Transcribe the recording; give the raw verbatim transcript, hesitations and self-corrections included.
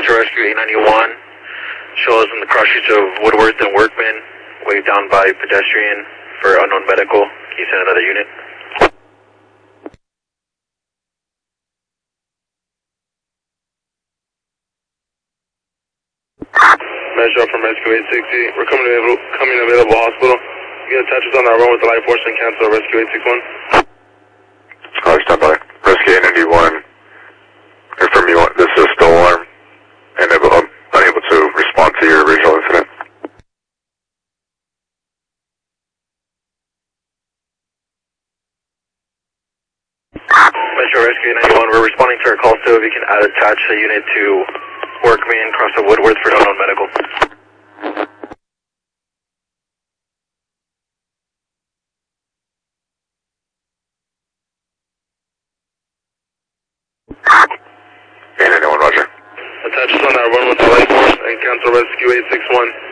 Metro Rescue eight ninety-one shows in the crossstreets of Woodworth and Workman, waved down by pedestrian for unknown medical. Can you send another unit? Metro from Rescue eight sixty. We're coming available, coming available hospital. You can attach us on our run with the light force and cancel Rescue eight sixty-one. Alright, stand by. Rescue eight ninety-one. Confirm you want, this is still alarm and able, um, unable to respond to your original incident. Metro Rescue eight ninety-one, we're responding to our call still. If you can add attach a unit to Workman, cross of Woodworth for unknown medical. eight ninety-one, roger. Attach us on our run with the light force and cancel Rescue eight sixty-one.